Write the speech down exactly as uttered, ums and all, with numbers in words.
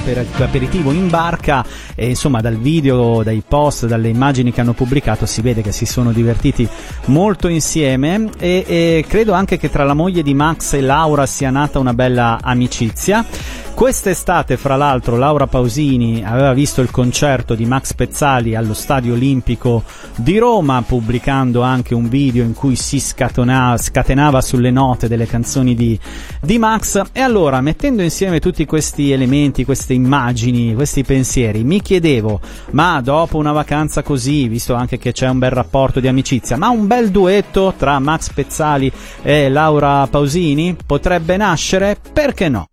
aperitivo in barca e insomma dal video, dai post, dalle immagini che hanno pubblicato si vede che si sono divertiti molto insieme e, e credo anche che tra la moglie di Max e Laura sia nata una bella amicizia. Quest'estate, fra l'altro, Laura Pausini aveva visto il concerto di Max Pezzali allo Stadio Olimpico di Roma, pubblicando anche un video in cui si scatenava, scatenava sulle note delle canzoni di, di Max. E allora, mettendo insieme tutti questi elementi, queste immagini, questi pensieri, mi chiedevo, ma dopo una vacanza così, visto anche che c'è un bel rapporto di amicizia, ma un bel duetto tra Max Pezzali e Laura Pausini potrebbe nascere? Perché no?